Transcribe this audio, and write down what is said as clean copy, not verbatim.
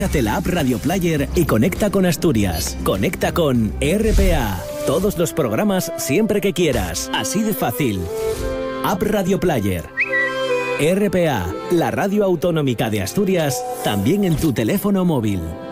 Descárgate la app Radio Player y conecta con Asturias. Conecta con RPA. Todos los programas siempre que quieras. Así de fácil. App Radio Player. RPA, la radio autonómica de Asturias, también en tu teléfono móvil.